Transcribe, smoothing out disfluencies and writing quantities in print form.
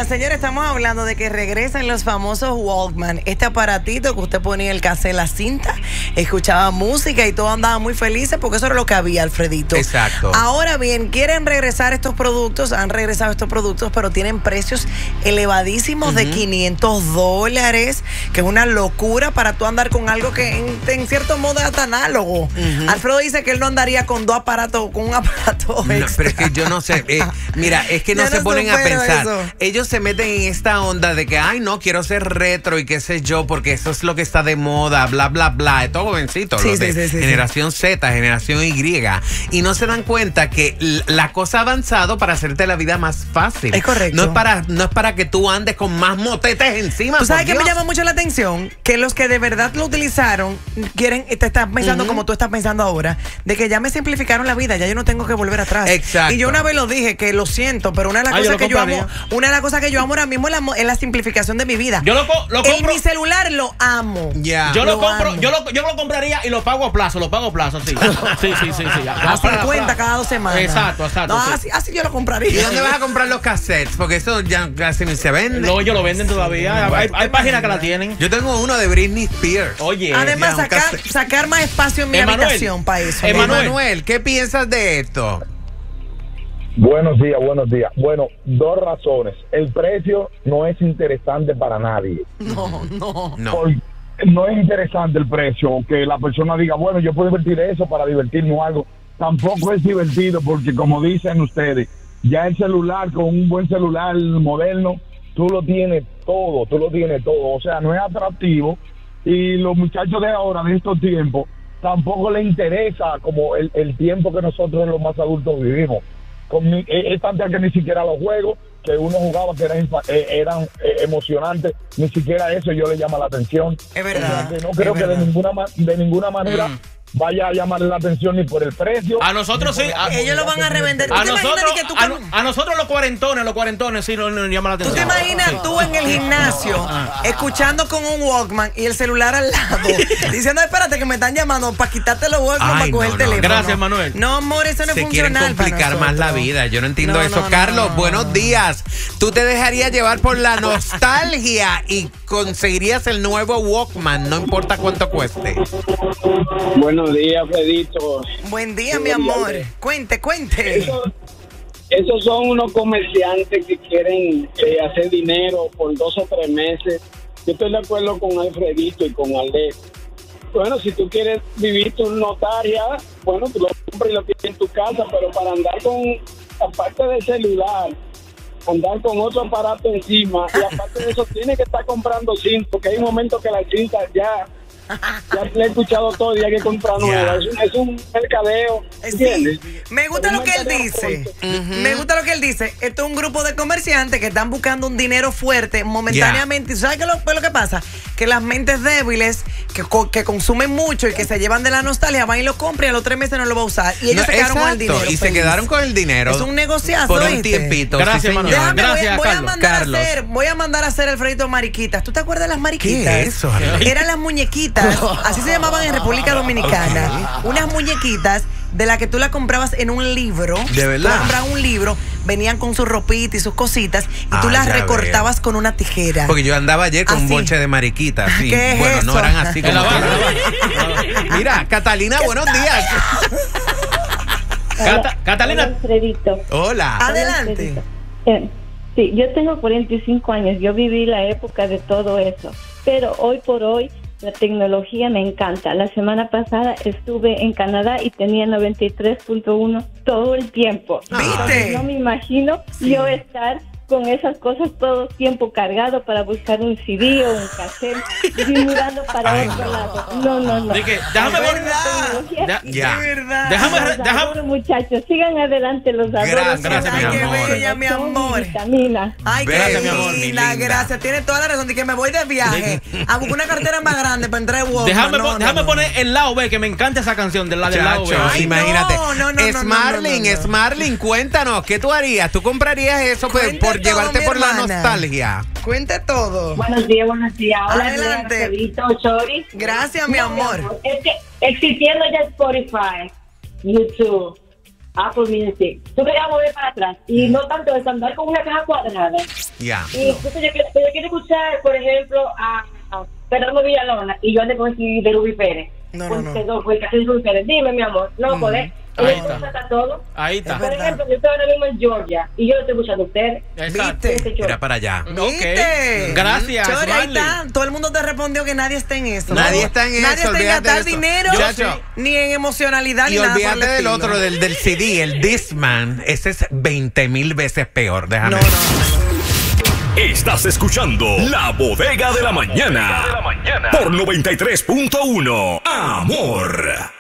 señores, estamos hablando de que regresan los famosos Walkman. Este aparatito que usted ponía el cassette en la cinta, escuchaba música y todos andaban muy felices porque eso era lo que había, Alfredito. Exacto. Ahora bien, quieren regresar estos productos, han regresado estos productos, pero tienen precios elevadísimos de $500, que es una locura para tú andar con algo que en cierto modo es hasta análogo. Alfredo dice que él no andaría con dos aparatos, con un aparato extra. No, pero es que yo no sé, mira, es que no se ponen a pensar. Eso. Ellos se meten en esta onda de que, ay, no, quiero ser retro y qué sé yo, porque eso es lo que está de moda, bla, bla, bla. Es todo jovencito, sí, los de generación Z, generación Y. Y no se dan cuenta que la cosa ha avanzado para hacerte la vida más fácil. Es correcto. No es para que tú andes con más motetes encima. ¿Tú sabes qué me llama mucho la atención? Que los que de verdad lo utilizaron quieren, te estás pensando como tú estás pensando ahora, de que ya me simplificaron la vida, ya yo no tengo que volver atrás. Exacto. Y yo una vez lo dije, que lo siento, pero una de las cosas que yo amo, una de las cosas que yo amo ahora mismo es la simplificación de mi vida. Yo lo compro. En mi celular lo amo. Yeah. Yo lo compro, yo lo compraría y lo pago a plazo, sí. Sí. A 50 cada 2 semanas. Exacto. No, así yo lo compraría. ¿Y dónde vas a comprar los cassettes? Porque eso ya casi ni se vende. No, ellos lo venden todavía. Hay páginas que la tienen. Yo tengo uno de Britney Spears. Oye. Además, sacar más espacio en mi habitación para eso. Emanuel, ¿qué piensas de esto? Buenos días. Bueno, 2 razones. El precio no es interesante para nadie. No. No es interesante el precio, que la persona diga, bueno, yo puedo invertir eso para divertirme o algo. Tampoco es divertido porque, como dicen ustedes, ya el celular, con un buen celular moderno, tú lo tienes todo. O sea, no es atractivo. Y los muchachos de ahora, de estos tiempos, tampoco les interesa como el tiempo que nosotros los más adultos vivimos. Es tanto que ni siquiera los juegos que uno jugaba que eran emocionantes, ni siquiera eso yo le llama la atención. Es verdad. O sea, que no creo que de ninguna manera vaya a llamarle la atención ni por el precio. A nosotros sí. Ellos lo van a revender. A nosotros los cuarentones sí nos llama la atención. ¿Tú te imaginas tú en el gimnasio escuchando con un Walkman y el celular al lado diciendo, espérate que me están llamando para quitarte los Walkman para coger el teléfono? Gracias, Manuel. No, amor, eso no es funcional. Se quieren complicar más la vida. Yo no entiendo eso. Carlos, buenos días. ¿Tú te dejarías llevar por la nostalgia y conseguirías el nuevo Walkman, no importa cuánto cueste? Buenos días, Fredito. Buen día, mi amor. Cuente. Esos son unos comerciantes que quieren hacer dinero por 2 o 3 meses. Yo estoy de acuerdo con Alfredito y con Alex. Bueno, si tú quieres vivir tu notaria, bueno, tú lo compras y lo tienes en tu casa, pero para andar con, aparte del celular, andar con otro aparato encima, y aparte de eso tienes que estar comprando cinta, porque hay un momento que la cinta ya le he escuchado todo y hay que comprar nueva. Es un mercadeo. Sí. Me gusta lo que él dice. Me gusta lo que él dice. Esto es un grupo de comerciantes que están buscando un dinero fuerte momentáneamente. ¿Sabes qué es lo que pasa? Que las mentes débiles que consumen mucho y que se llevan de la nostalgia van y lo compran y a los 3 meses no lo va a usar. Y ellos se quedaron con el dinero. Y se quedaron con el dinero. Es un negociazo. Por un tiempito. Gracias, sí, Manuel. Gracias, Carlos. voy a mandar a hacer Alfredito mariquitas. ¿Tú te acuerdas de las mariquitas? ¿Qué es eso? Eran las muñequitas. Así se llamaban en República Dominicana. Unas muñequitas de las que tú la comprabas en un libro. ¿De verdad? Tú comprabas un libro, venían con su ropita y sus cositas, y tú las recortabas con una tijera. Porque yo andaba ayer con un bonche de mariquitas. Sí. ¿Qué es bueno, eso? no eran así como Mira, Catalina, buenos días. Catalina. Alfredito. Hola. Adelante. Sí, yo tengo 45 años, yo viví la época de todo eso, pero hoy por hoy la tecnología me encanta. La semana pasada estuve en Canadá y tenía 93.1 todo el tiempo. ¿Viste? No me imagino yo estar con esas cosas todo el tiempo cargado para buscar un CD o un cassette y mirando para otro lado. No. Déjame ver. Déjame. Muchachos, sigan adelante, los adoro. Gracias, mi Ay, qué amor. bella, mi amor. Vitamina. Ay, Gracias, qué mi amor, mi linda, linda. gracias. Tienes toda la razón de que me voy de viaje a buscar una cartera más grande para entrar en Walmart. Déjame poner el lado B, que me encanta esa canción del lado B. Ay, imagínate. no. Smarling, cuéntanos, ¿qué tú harías? ¿Tú comprarías eso por llevarte por la nostalgia? Cuente todo. Buenos días. Hola, Adelante. Alfredito, Chori. Gracias, mi amor. Es que existiendo ya Spotify, YouTube, pues miren, sí. Tú querías mover para atrás. Y no tanto eso, andar con una caja cuadrada. Ya. Y entonces yo quiero escuchar, por ejemplo, a Fernando Villalona. Y yo ande con el de Rubí Pérez. Pues casi Rubí Pérez. Dime, mi amor. No, joder. Ahí está. Todo. Ahí está. Por ejemplo, yo estoy ahora mismo en Georgia y yo lo estoy escuchando a ustedes. Exacto. Mira para allá. ¿Viste? Gracias, Chori, ahí Marley. está. Todo el mundo te respondió que nadie está en eso. Nadie está en Nadie eso, está en olvídate gastar de eso. dinero, Chacho. ni en emocionalidad, Y ni nada por olvídate el del estilo. otro, del CD, el Discman. Ese es 20,000 veces peor. Déjame. Estás escuchando La Bodega de la Mañana. Por 93.1 Amor.